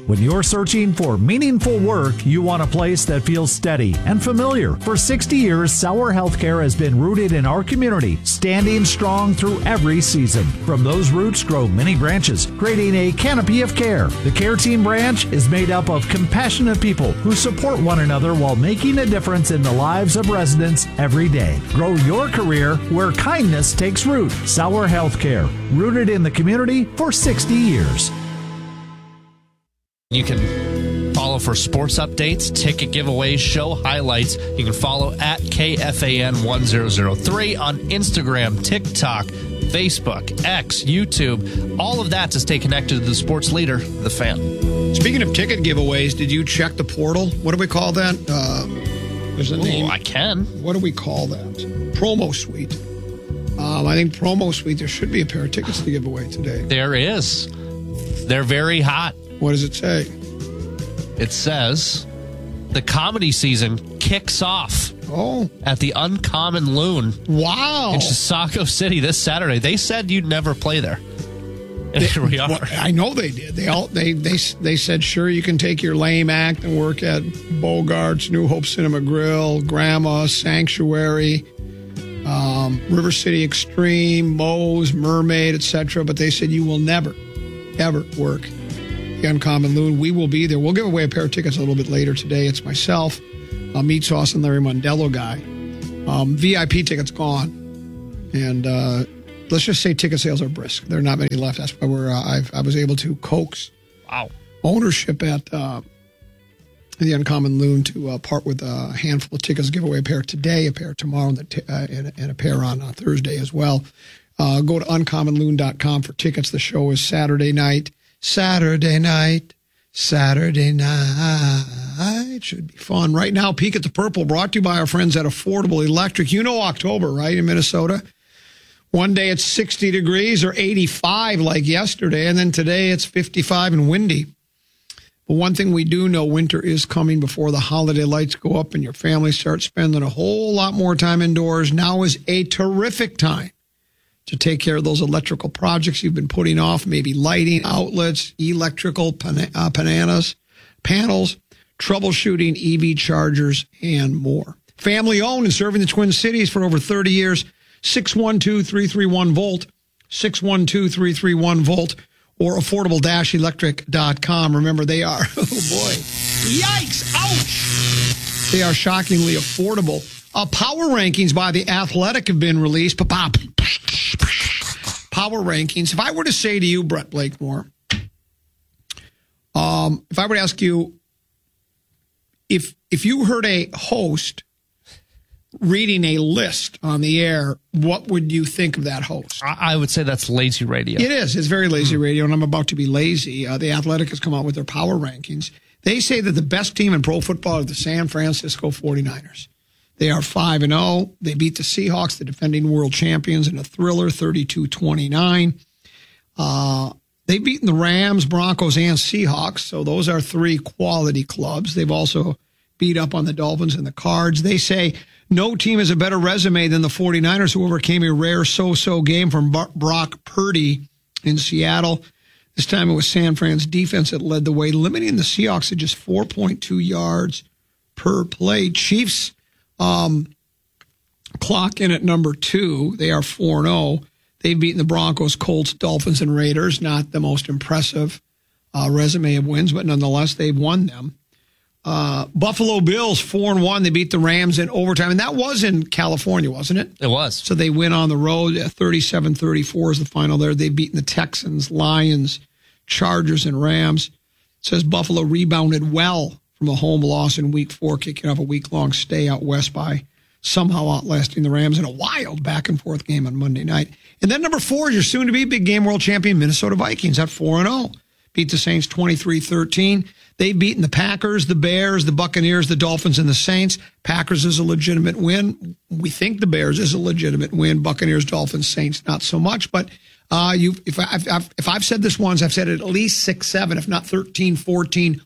When you're searching for meaningful work, you want a place that feels steady and familiar. For 60 years, Sauer Healthcare has been rooted in our community, standing strong through every season. From those roots grow many branches, creating a canopy of care. The Care Team branch is made up of compassionate people who support one another while making a difference in the lives of residents every day. Grow your career where kindness takes root. Sauer Healthcare, rooted in the community for 60 years. You can follow for sports updates, ticket giveaways, show highlights. You can follow at KFAN1003 on Instagram, TikTok, Facebook, X, YouTube. All of that to stay connected to the sports leader, The Fan. Speaking of ticket giveaways, did you check the portal? What do we call that? There's a name. I can. What do we call that? Promo Suite. I think Promo Suite, there should be a pair of tickets to give away today. There is. They're very hot. What does it say? It says the comedy season kicks off at the Uncommon Loon. Wow. In Saco City this Saturday. They said you'd never play there. And here we are. Well, I know they did. They said, sure, you can take your lame act and work at Bogart's, New Hope Cinema Grill, Grandma, Sanctuary, River City Extreme, Moe's, Mermaid, etc. But they said you will never, ever work the Uncommon Loon. We will be there. We'll give away a pair of tickets a little bit later today. It's myself, Meat Sauce, and Larry Mondello guy. VIP tickets gone. And let's just say ticket sales are brisk. There are not many left. That's why I was able to coax ownership at the Uncommon Loon to part with a handful of tickets, give away a pair today, a pair tomorrow, and a pair on Thursday as well. Go to uncommonloon.com for tickets. The show is Saturday night. Saturday night. Should be fun. Right now, Peek at the Purple, brought to you by our friends at Affordable Electric. You know October, right, in Minnesota? One day it's 60 degrees or 85 like yesterday, and then today it's 55 and windy. But one thing we do know, winter is coming before the holiday lights go up and your family starts spending a whole lot more time indoors. Now is a terrific time to take care of those electrical projects you've been putting off, maybe lighting, outlets, electrical panels, troubleshooting, EV chargers, and more. Family owned and serving the Twin Cities for over 30 years. 612-331-VOLT, 612-331-VOLT, or affordable-electric.com. Remember, they are, oh boy, yikes, ouch. They are shockingly affordable. Power rankings by The Athletic have been released. Power rankings. If I were to say to you, Brett Blakemore, if I were to ask you, if you heard a host reading a list on the air, what would you think of that host? I would say that's lazy radio. It is. It's very lazy radio, and I'm about to be lazy. The Athletic has come out with their power rankings. They say that the best team in pro football are the San Francisco 49ers. They are 5-0. They beat the Seahawks, the defending world champions, in a thriller, 32-29. They've beaten the Rams, Broncos, and Seahawks, so those are three quality clubs. They've also beat up on the Dolphins and the Cards. They say no team has a better resume than the 49ers, who overcame a rare so-so game from Brock Purdy in Seattle. This time it was San Fran's defense that led the way, limiting the Seahawks to just 4.2 yards per play. Chiefs clock in at number 2. They are 4-0. They've beaten the Broncos, Colts, Dolphins, and Raiders. Not the most impressive resume of wins, but nonetheless, they've won them. Buffalo Bills 4-1. They beat the Rams in overtime, and that was in California, wasn't it? It was. So they win on the road. 37-34 is the final there. They've beaten the Texans, Lions, Chargers, and Rams. It says Buffalo rebounded well from a home loss in Week 4, kicking off a week-long stay out west by somehow outlasting the Rams in a wild back-and-forth game on Monday night. And then number 4 is your soon-to-be big game world champion Minnesota Vikings at 4-0. Beat the Saints 23-13. They've beaten the Packers, the Bears, the Buccaneers, the Dolphins, and the Saints. Packers is a legitimate win. We think the Bears is a legitimate win. Buccaneers, Dolphins, Saints, not so much. But if I've said this once, I've said it at least 6, 7, if not 13, 14,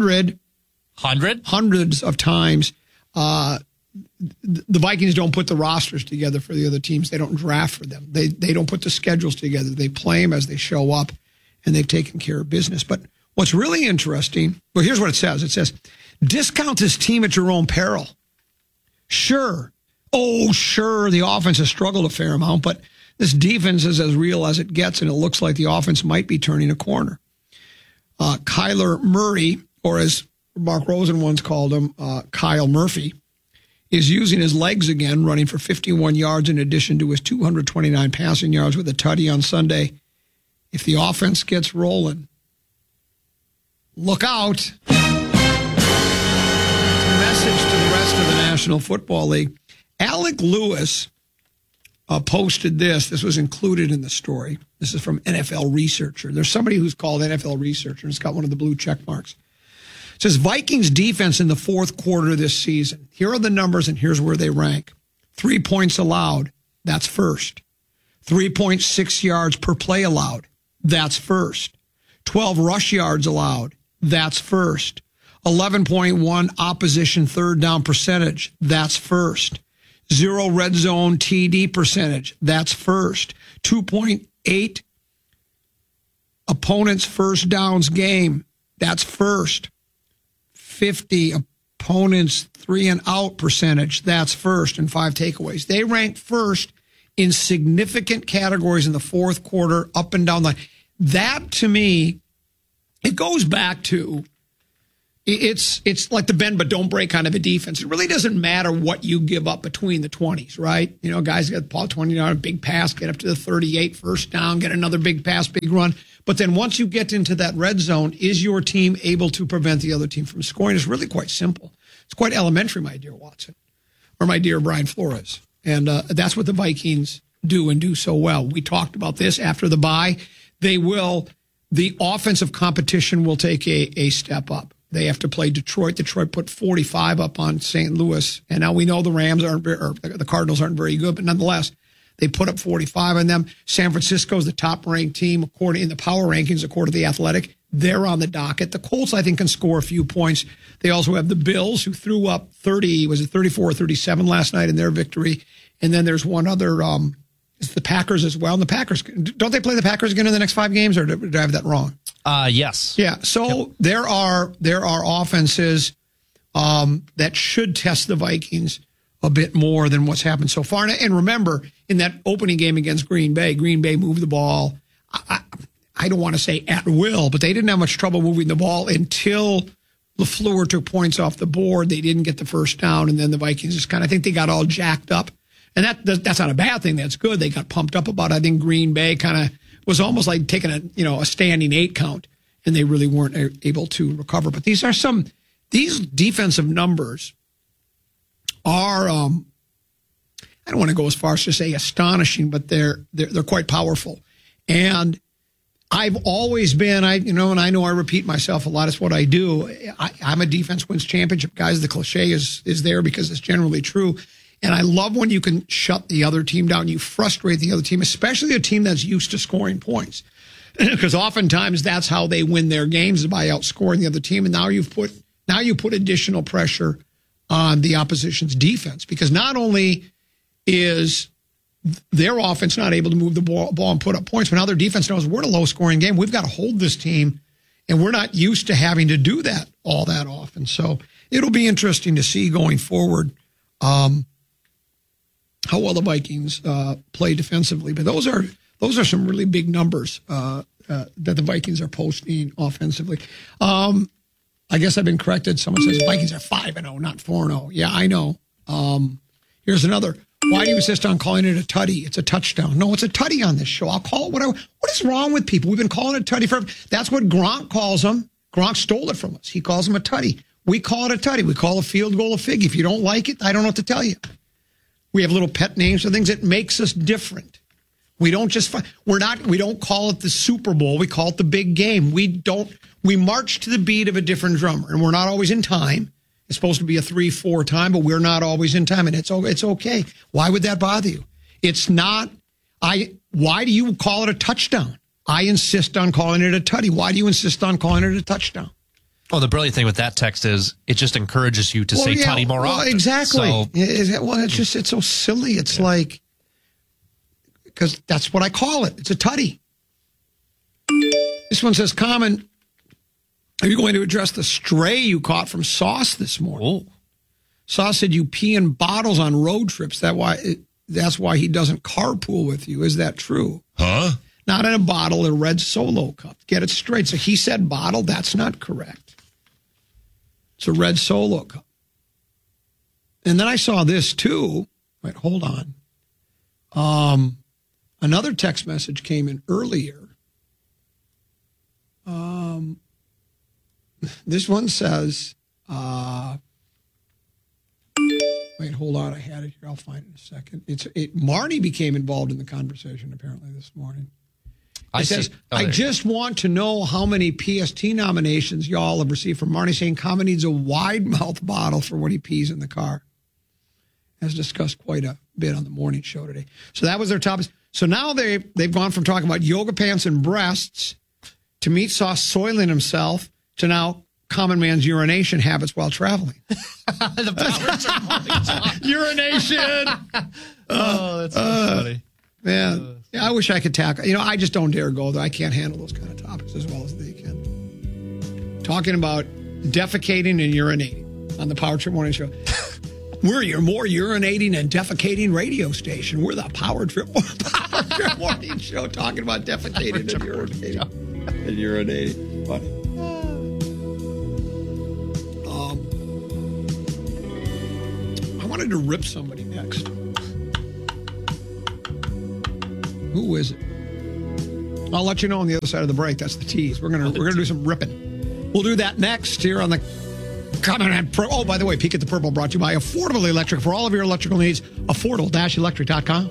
hundreds of times. The Vikings don't put the rosters together for the other teams. They don't draft for them. They don't put the schedules together. They play them as they show up, and they've taken care of business. But What's really interesting, well, here's what it says. It says, discount this team at your own peril. Sure. Oh, sure, the offense has struggled a fair amount, but this defense is as real as it gets, and it looks like the offense might be turning a corner. Kyler Murray, or as Mark Rosen once called him, Kyle Murphy, is using his legs again, running for 51 yards in addition to his 229 passing yards with a tutty on Sunday. If the offense gets rolling, look out. It's a message to the rest of the National Football League. Alec Lewis posted this. This was included in the story. This is from NFL Researcher. There's somebody who's called NFL Researcher, and it's got one of the blue check marks. It says, Vikings defense in the fourth quarter this season. Here are the numbers, and here's where they rank. 3 points allowed. That's first. 3.6 yards per play allowed. That's first. 12 rush yards allowed. That's first. 11.1 opposition third down percentage. That's first. 0 red zone TD percentage. That's first. 2.8 opponents' first downs game. That's first. 50 opponents' 3 and out percentage. That's first. And 5 takeaways. They ranked first in significant categories in the fourth quarter, up and down the line. That, to me, it goes back to it's like the bend but don't break kind of a defense. It really doesn't matter what you give up between the 20s, right? You know, guys get Paul 20-yard big pass, get up to the 38, first down, get another big pass, big run. But then once you get into that red zone, is your team able to prevent the other team from scoring? It's really quite simple. It's quite elementary, my dear Watson, or my dear Brian Flores. And that's what the Vikings do and do so well. We talked about this after the bye. The offensive competition will take a step up. They have to play Detroit. Detroit put 45 up on St. Louis. And now we know the Rams or the Cardinals aren't very good, but nonetheless, they put up 45 on them. San Francisco is the top-ranked team according in the power rankings, according to The Athletic. They're on the docket. The Colts, I think, can score a few points. They also have the Bills, who threw up 34 or 37 last night in their victory. And then there's one other, it's the Packers as well. And the Packers, don't they play the Packers again in the next 5 games, or did I have that wrong? Yes. Yeah. So there are offenses that should test the Vikings a bit more than what's happened so far. And remember, in that opening game against Green Bay moved the ball. I don't want to say at will, but they didn't have much trouble moving the ball until LaFleur took points off the board. They didn't get the first down, and then the Vikings just I think they got all jacked up. And that's not a bad thing. That's good. They got pumped up about it. I think Green Bay kind of was almost like taking a standing 8 count, and they really weren't able to recover. But these defensive numbers are, I don't want to go as far as to say astonishing, but they're quite powerful. And I've always been, and I know I repeat myself a lot. It's what I do. I'm a defense wins championship, guys. The cliche is there because it's generally true. And I love when you can shut the other team down. You frustrate the other team, especially a team that's used to scoring points. Because oftentimes that's how they win their games, is by outscoring the other team. And now you put additional pressure on the opposition's defense. Because not only is their offense not able to move the ball and put up points, but now their defense knows we're in a low-scoring game. We've got to hold this team, and we're not used to having to do that all that often. So it'll be interesting to see going forward how well the Vikings play defensively. But those are some really big numbers that the Vikings are posting offensively. I guess I've been corrected. Someone says Vikings are 5-0, not 4-0. Yeah, I know. Here's another. Why do you insist on calling it a tutty? It's a touchdown. No, it's a tutty on this show. I'll call it what is wrong with people? We've been calling it a tutty forever. That's what Gronk calls them. Gronk stole it from us. He calls them a tutty. We call it a tutty. We call a field goal a fig. If you don't like it, I don't know what to tell you. We have little pet names for things that makes us different. We don't we don't call it the Super Bowl. We call it the big game. We march to the beat of a different drummer, and we're not always in time. It's supposed to be a 3-4 time, but we're not always in time, and it's okay. Why would that bother you? It's not. Why do you call it a touchdown? I insist on calling it a tutty. Why do you insist on calling it a touchdown? Well, the brilliant thing with that text is it just encourages you to say tutty more often. Exactly. So, it's so silly. It's like, because that's what I call it. It's a tutty. This one says, Common, Are you going to address the stray you caught from Sauce this morning? Oh. Sauce said you pee in bottles on road trips. That's why he doesn't carpool with you. Is that true? Huh? Not in a bottle, a red Solo cup. Get it straight. So he said bottle. That's not correct. It's a red Solo cup. And then I saw this too. Wait, hold on. Another text message came in earlier. This one says, wait, hold on. I had it here. I'll find it in a second. Marnie became involved in the conversation apparently this morning. It says, I just want to know how many PST nominations y'all have received from Marnie, saying Common needs a wide mouth bottle for when he pees in the car. As discussed quite a bit on the morning show today. So that was their topic. So now they've gone from talking about yoga pants and breasts to Meat Sauce soiling himself to now common man's urination habits while traveling. The powers are morning. Urination. Oh, that's so funny. Man, yeah, I wish I could tackle. I just don't dare go there. I can't handle those kind of topics as well as they can. Talking about defecating and urinating on the Power Trip Morning Show. We're your more urinating and defecating radio station. We're the Power Trip Morning Show talking about defecating and urinating. Funny. I wanted to rip somebody next. Who is it? I'll let you know on the other side of the break. That's the tease. We're gonna do some ripping. We'll do that next here on the Common Man Pro. Oh, by the way, Peek at the Purple brought to you by Affordable Electric. For all of your electrical needs, affordable-electric.com.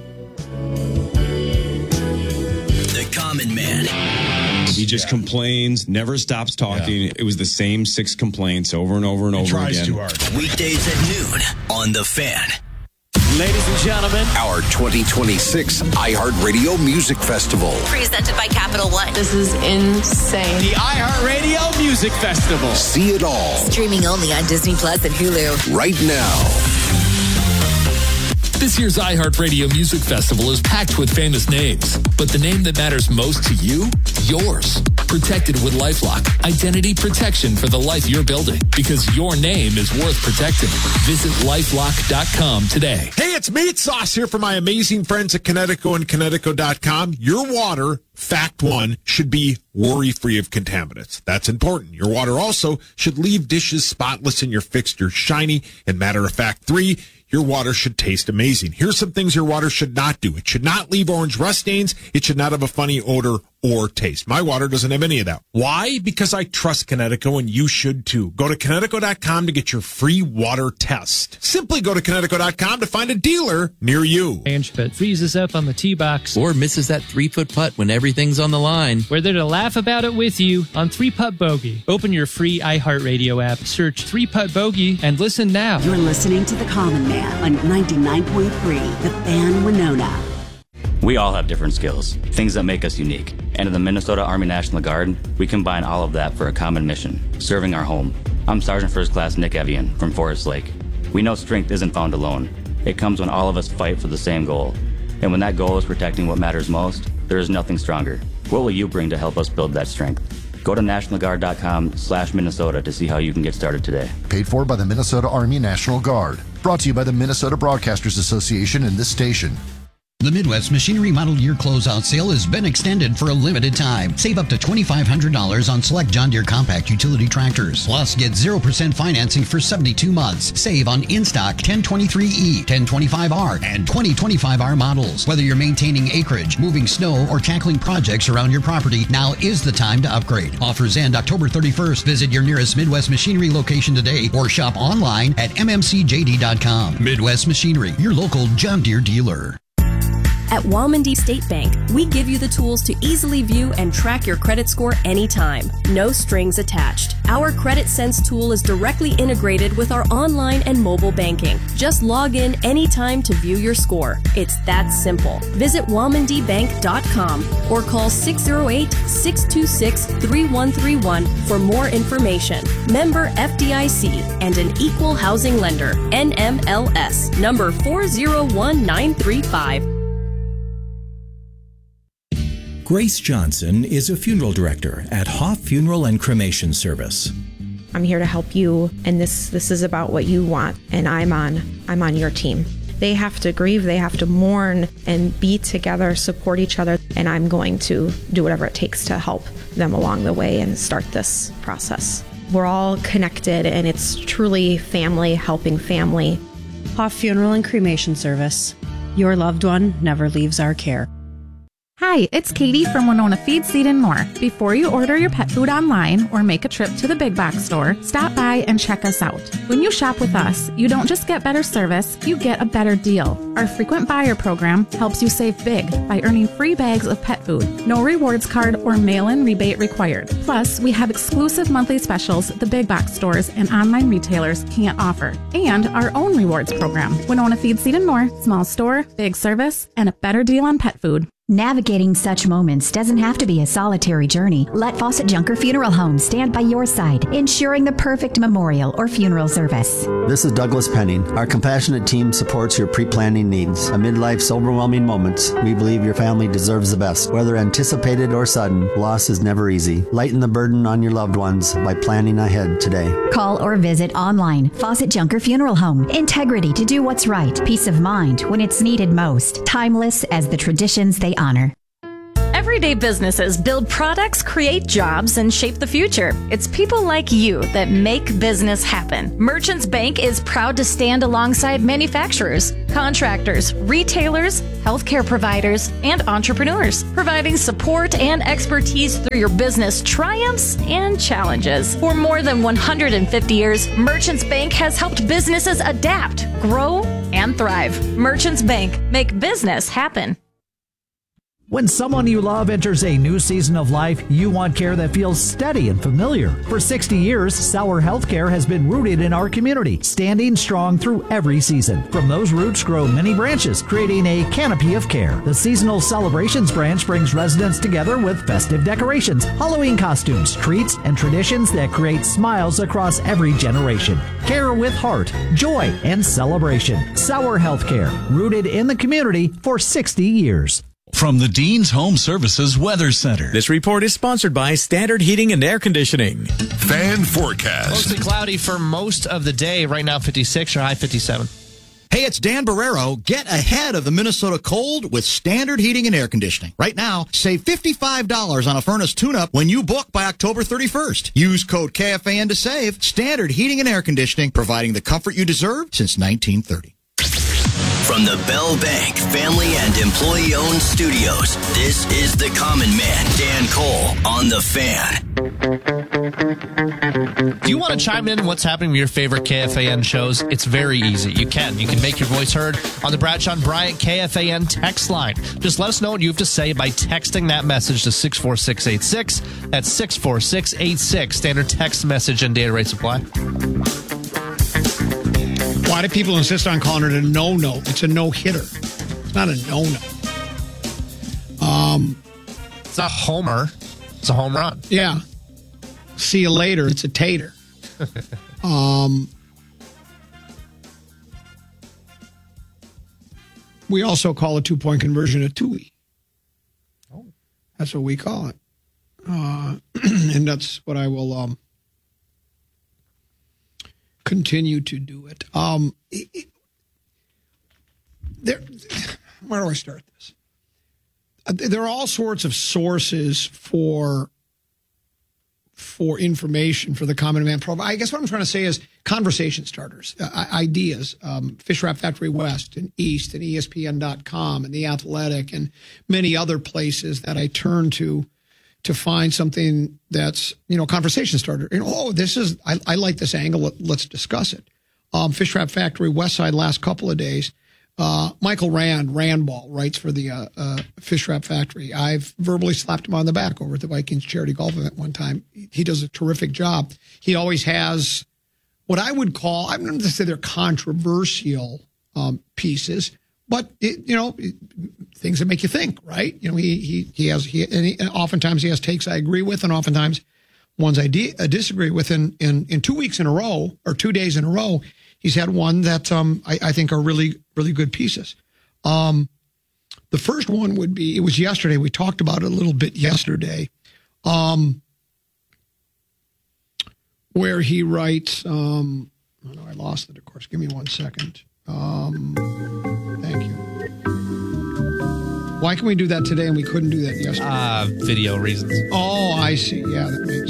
The Common Man. He just complains, never stops talking. Yeah. It was the same 6 complaints over and over and over again. Tries too hard. Weekdays at noon on The Fan. Ladies and gentlemen, our 2026 iHeartRadio Music Festival. Presented by Capital One. This is insane. The iHeartRadio Music Festival. See it all. Streaming only on Disney Plus and Hulu. Right now. This year's iHeartRadio Music Festival is packed with famous names, but the name that matters most to you? Yours. Protected with LifeLock. Identity protection for the life you're building, because your name is worth protecting. Visit LifeLock.com today. Hey, it's Meat Sauce here for my amazing friends at Kinetico and Kinetico.com. Your water, fact one, should be worry-free of contaminants. That's important. Your water also should leave dishes spotless and your fixtures shiny. And matter of fact, 3, your water should taste amazing. Here's some things your water should not do. It should not leave orange rust stains. It should not have a funny odor or taste. My water doesn't have any of that. Why? Because I trust Kinetico, and you should too. Go to Kinetico.com to get your free water test. Simply go to Kinetico.com to find a dealer near you. Range pit freezes up on the tee box. Or misses that 3-foot putt when everything's on the line. We're there to laugh about it with you on 3-Putt Bogey. Open your free iHeartRadio app, search 3-Putt Bogey, and listen now. You're listening to The Common Man on 99.3, The Fan Winona. We all have different skills, things that make us unique. And in the Minnesota Army National Guard, we combine all of that for a common mission, serving our home. I'm Sergeant First Class Nick Evian from Forest Lake. We know strength isn't found alone. It comes when all of us fight for the same goal. And when that goal is protecting what matters most, there is nothing stronger. What will you bring to help us build that strength? Go to nationalguard.com/Minnesota to see how you can get started today. Paid for by the Minnesota Army National Guard. Brought to you by the Minnesota Broadcasters Association and this station. The Midwest Machinery Model Year Closeout Sale has been extended for a limited time. Save up to $2,500 on select John Deere compact utility tractors. Plus, get 0% financing for 72 months. Save on in-stock 1023E, 1025R, and 2025R models. Whether you're maintaining acreage, moving snow, or tackling projects around your property, now is the time to upgrade. Offers end October 31st. Visit your nearest Midwest Machinery location today or shop online at mmcjd.com. Midwest Machinery, your local John Deere dealer. At Walmondie State Bank, we give you the tools to easily view and track your credit score anytime. No strings attached. Our Credit Sense tool is directly integrated with our online and mobile banking. Just log in anytime to view your score. It's that simple. Visit WalmondieBank.com or call 608-626-3131 for more information. Member FDIC and an equal housing lender. NMLS number 401935. Grace Johnson is a funeral director at Hoff Funeral and Cremation Service. I'm here to help you, and this is about what you want, and I'm on your team. They have to grieve, they have to mourn and be together, support each other, and I'm going to do whatever it takes to help them along the way and start this process. We're all connected, and it's truly family helping family. Hoff Funeral and Cremation Service. Your loved one never leaves our care. Hi, it's Katie from Winona Feed, Seed and More. Before you order your pet food online or make a trip to the big box store, stop by and check us out. When you shop with us, you don't just get better service, you get a better deal. Our frequent buyer program helps you save big by earning free bags of pet food. No rewards card or mail-in rebate required. Plus, we have exclusive monthly specials the big box stores and online retailers can't offer. And our own rewards program. Winona Feed, Seed and More. Small store, big service, and a better deal on pet food. Navigating such moments doesn't have to be a solitary journey. Let Fawcett Junker Funeral Home stand by your side, ensuring the perfect memorial or funeral service. This is Douglas Penning. Our compassionate team supports your pre-planning needs. Amid life's overwhelming moments, we believe your family deserves the best. Whether anticipated or sudden, loss is never easy. Lighten the burden on your loved ones by planning ahead today. Call or visit online. Fawcett Junker Funeral Home. Integrity to do what's right. Peace of mind when it's needed most. Timeless as the traditions they honor. Everyday businesses build products, create jobs, and shape the future. It's people like you that make business happen. Merchants Bank is proud to stand alongside manufacturers, contractors, retailers, healthcare providers, and entrepreneurs, providing support and expertise through your business triumphs and challenges. For more than 150 years, Merchants Bank has helped businesses adapt, grow, and thrive. Merchants Bank, make business happen. When someone you love enters a new season of life, you want care that feels steady and familiar. For 60 years, Sauer Healthcare has been rooted in our community, standing strong through every season. From those roots grow many branches, creating a canopy of care. The Seasonal Celebrations branch brings residents together with festive decorations, Halloween costumes, treats, and traditions that create smiles across every generation. Care with heart, joy, and celebration. Sauer Healthcare, rooted in the community for 60 years. From the Dean's Home Services Weather Center. This report is sponsored by Standard Heating and Air Conditioning. Fan forecast. Mostly cloudy for most of the day. Right now, 56 or high 57. Hey, it's Dan Barrero. Get ahead of the Minnesota cold with Standard Heating and Air Conditioning. Right now, save $55 on a furnace tune-up when you book by October 31st. Use code KFAN to save. Standard Heating and Air Conditioning, providing the comfort you deserve since 1930. From the Bell Bank family and employee-owned studios, this is the Common Man, Dan Cole, on The Fan. Do you want to chime in on what's happening with your favorite KFAN shows? It's very easy. You can make your voice heard on the Bradshaw and Bryant KFAN text line. Just let us know what you have to say by texting that message to 64686. That's 64686. Standard text message and data rates apply. Why do people insist on calling it a no-no? It's a no-hitter. It's not a no-no. It's a homer. It's a home run. Yeah. See you later. It's a tater. We also call a two-point conversion a tui. Oh. That's what we call it. And that's what I will continue to do it. Where do I start this? There are all sorts of sources for information for the Common Man program. I guess what I'm trying to say is conversation starters, ideas. Fish Wrap Factory West and East and ESPN.com and The Athletic and many other places that I turn to find something that's, conversation starter. I like this angle. Let's discuss it. Fish Wrap Factory West Side last couple of days. Michael Randball writes for the Fish Wrap Factory. I've verbally slapped him on the back over at the Vikings charity golf event one time. He does a terrific job. He always has what I would call, I'm not going to say they're controversial pieces, but things that make you think, right? And oftentimes he has takes I agree with, and oftentimes ones I disagree with. In 2 weeks in a row, or 2 days in a row, he's had one that I think are really, really good pieces. The first one would be, it was yesterday. We talked about it a little bit yesterday, where he writes, oh no, I lost it, of course. Give me 1 second. Thank you. Why can we do that today and we couldn't do that yesterday? Video reasons. Oh, I see. Yeah, that makes